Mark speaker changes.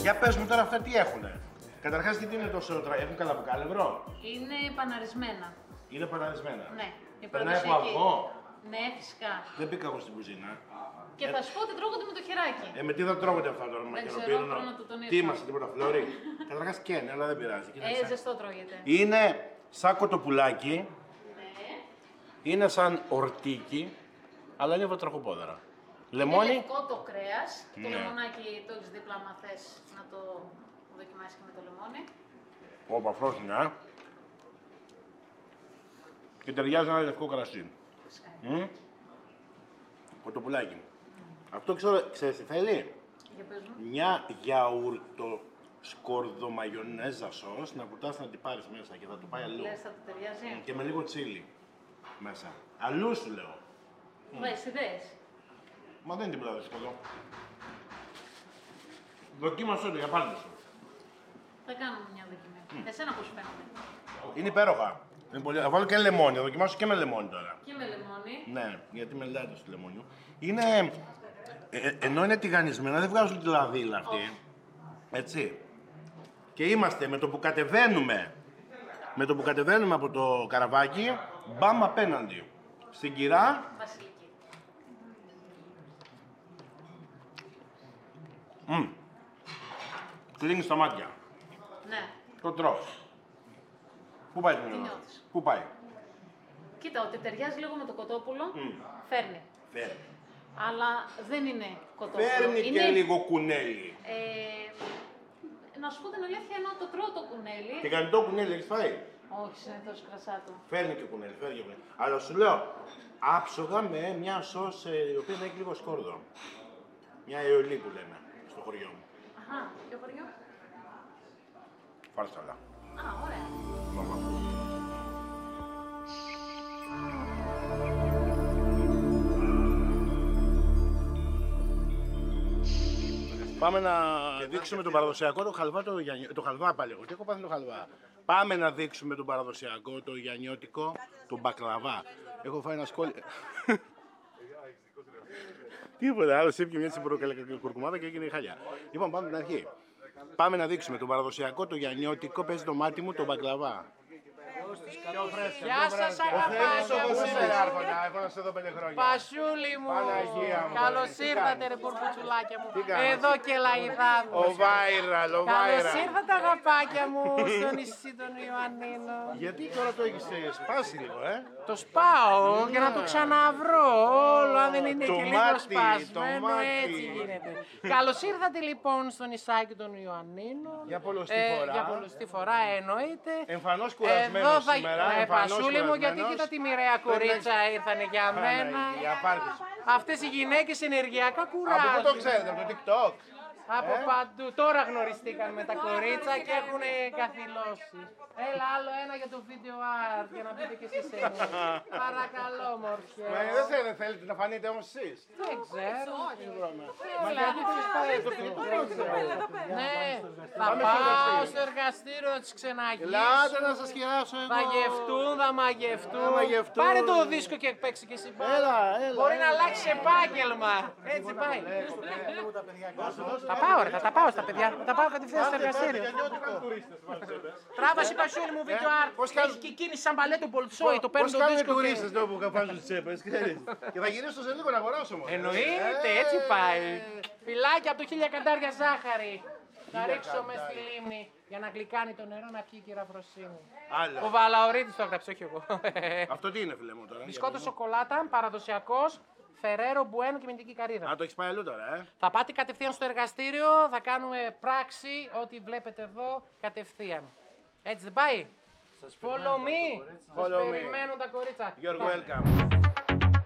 Speaker 1: Για πες μου τώρα αυτά τι έχουνε. Καταρχάς, γιατί είναι τόσο έχουν καλαμποκάλευρο.
Speaker 2: Είναι παναρισμένα.
Speaker 1: Είναι παναρισμένα.
Speaker 2: Ναι.
Speaker 1: Περνάει από αυγό.
Speaker 2: Ναι, φυσικά.
Speaker 1: Δεν μπήκα εγώ στην κουζίνα.
Speaker 2: Και θα σου πω ότι τρώγονται με το χεράκι.
Speaker 1: Με τι θα τρώγονται αυτά τώρα,
Speaker 2: Δεν ξέρω,
Speaker 1: μακεροπύρινο.
Speaker 2: πρέπει να το τονίσω.
Speaker 1: Τι είμαστε, τίποτα φλόρι. Καταρχάς καίνε, αλλά δεν πειράζει.
Speaker 2: Ζεστό τρώγεται.
Speaker 1: Είναι σαν κοτοπουλάκι.
Speaker 2: Ναι.
Speaker 1: Είναι σαν ορτίκι, αλλά είναι βοτραχοπόδαρα. Λεμόνι.
Speaker 2: Είναι λευκό το κρέας. Το
Speaker 1: Ναι.
Speaker 2: λεμονάκι το έχεις δίπλα, άμα θες να το δοκιμάσεις και με το λεμόνι.
Speaker 1: Όπα, φρόσινα. Και ταιριάζει ένα λευκό κρασί. Κοτοπουλάκι. Αυτό ξέρεις τι θέλει.
Speaker 2: Για πες μου.
Speaker 1: Μια γιαούρτο σκόρδο μαγιονέζα σως να βουτάς να την πάρεις μέσα και θα το πάει αλλού.
Speaker 2: Λες θα το ταιριάζει.
Speaker 1: Και με λίγο τσίλι μέσα. Αλλού σου λέω.
Speaker 2: Βάζεις ιδέες.
Speaker 1: Μα δεν είναι τίποτα δύσκολο. Δοκίμασέ το για πάντα σου.
Speaker 2: Θα κάνουμε μια δοκιμή. Εσένα πώς φαίνεται.
Speaker 1: Είναι υπέροχα. Είναι πολύ... Θα βάλω και λεμόνι, θα δοκιμάσω και με λεμόνι τώρα.
Speaker 2: Και με λεμόνι.
Speaker 1: Ναι, γιατί με λάδι στο λεμόνιο. Είναι. Ενώ είναι τηγανισμένα, δεν βγάζουν τη λαδίλα αυτή. Έτσι. Και είμαστε με το που κατεβαίνουμε. Με το που κατεβαίνουμε από το καραβάκι, μπαμ απέναντι. Στην κυρά.
Speaker 2: Βασιλική.
Speaker 1: Κλείνεις τα μάτια.
Speaker 2: Ναι.
Speaker 1: Το τρως. Πού πάει το μυαλό?
Speaker 2: νιώθεις?
Speaker 1: Πού πάει?
Speaker 2: Κοίτα, ότι ταιριάζει λίγο με το κοτόπουλο, φέρνει.
Speaker 1: Φέρνει.
Speaker 2: Αλλά δεν είναι κοτόπουλο.
Speaker 1: Φέρνει
Speaker 2: είναι...
Speaker 1: και λίγο κουνέλι.
Speaker 2: Να σου πω την αλήθεια, ενώ το τρώω το κουνέλι.
Speaker 1: Τηγανιτό κουνέλι έχεις φάει?
Speaker 2: Όχι, συνήθως κρασάτο.
Speaker 1: Φέρνει και κουνέλι, φέρνει και κουνέλι. Αλλά σου λέω, άψογα με μια σως η οποία έχει λίγο σκόρδο. Μια αιωλή που λέμε στο χωριό μου.
Speaker 2: Αχα, ποιο χωριό?
Speaker 1: Φάρσαλα.
Speaker 2: Α, ωραία.
Speaker 1: Μαμά. Πάμε να δείξουμε τον παραδοσιακό το χαλβά, το χαλβά πάλι εγώ. Τι έχω πάθει το χαλβά. Πάμε να δείξουμε τον παραδοσιακό, το γιαννιώτικο, τον μπακλαβά. Έχω φάει ένα σκόλι. Τίποτα, άλλο έπιε μια κουρκουμάδα και έγινε η χαλιά. Λοιπόν, πάμε την αρχή. Πάμε να δείξουμε τον παραδοσιακό, το γιαννιώτικο, παίζει το μάτι μου, τον μπακλαβά.
Speaker 3: Γεια σας αγαπάκια μου.
Speaker 1: Έχω να σε δω 5 χρόνια.
Speaker 3: Πασούλη μου.
Speaker 1: Παναγία μου.
Speaker 3: Καλώς ήρθατε ρε μπουρμπουτσουλάκια μου. Εδώ και λαϊδάδου.
Speaker 1: Ο Βάιραλ, ο
Speaker 3: Καλώς
Speaker 1: Βάιραλ.
Speaker 3: ήρθατε αγαπάκια μου στο νησί των Ιωαννίνων.
Speaker 1: Γιατί τώρα το έχεις σπάσει λίγο,
Speaker 3: Το σπάω για να το ξαναβρω όλο, αν δεν είναι
Speaker 1: Το
Speaker 3: και λίγο
Speaker 1: μάτι,
Speaker 3: σπασμένο,
Speaker 1: το μάτι.
Speaker 3: έτσι γίνεται. Καλώς ήρθατε λοιπόν στο νησάκι των Ιωαννίνων.
Speaker 1: Για πολλωστή φορά.
Speaker 3: Για πολλωστή φορά εννοείται.
Speaker 1: Εμφανώς κουρασμένος σήμερα,
Speaker 3: Πασούλη μου, γιατί κοίτα τη μοιραία κορίτσα ήρθανε για μένα.
Speaker 1: Για πάρτι σου.
Speaker 3: Αυτές οι γυναίκες ενεργειακά κουράζουν.
Speaker 1: Από πού το ξέρετε, από το TikTok?
Speaker 3: Από παντού. Τώρα γνωριστήκαν με τα κορίτσα και έχουν καθυλώσει. Έλα, άλλο ένα για το video art για να πείτε και εσείς ένα. Παρακαλώ, μορφιέ.
Speaker 1: Μα δεν θέλετε να φανείτε όμως εσείς?
Speaker 3: Δεν ξέρω.
Speaker 1: Μα γιατί το έχεις πάει το
Speaker 3: Ναι, θα πάω στο εργαστήριο να τις ξεναγήσω.
Speaker 1: Ελάτε να σας χειράσω εγώ.
Speaker 3: Θα γευτούν, θα μαγευτούν.
Speaker 1: μαγευτούν.
Speaker 3: Πάρε το δίσκο και παίξει και εσύ.
Speaker 1: Έλα.
Speaker 3: Μπορεί να αλλάξει επάγγελμα. Έτσι πάει. Θα πάω, ρε, θα τα πάω στα παιδιά. Θα τα πάω κατευθείαν στο εργαστήριο. Τράβασε Πασούλη μου βίντεο art. Έχει και κίνηση σαν παλέτο Πολτσόι. Το παίρνω
Speaker 1: Πώς
Speaker 3: το
Speaker 1: κάνουν οι
Speaker 3: δίσκο.
Speaker 1: τουρίστες εδώ που καφάζουν τις τσέπες, ξέρεις? Και θα γυρίσω σε λίγο να αγοράσω μόνο.
Speaker 3: Εννοείται, έτσι πάει. Φυλάκια από το 1000 καντάρια ζάχαρη. Θα ρίξω μες στη λίμνη για να γλυκάνει το νερό να πιει η κυραφροσύνη. Ο Βαλαωρίτης το έγραψε, όχι εγώ.
Speaker 1: Αυτό τι είναι, φίλε μου τώρα?
Speaker 3: Μπισκότο σοκολάτα, παραδοσιακός, Φεραίρο, Μπουένο και μυντική καρύδα.
Speaker 1: Α, το έχεις πάει αλλού τώρα,
Speaker 3: Θα πάτε κατευθείαν στο εργαστήριο, θα κάνουμε πράξη, ό,τι βλέπετε εδώ, κατευθείαν. Έτσι δεν πάει? Follow me. Σας περιμένουν τα κορίτσα.
Speaker 1: You're welcome.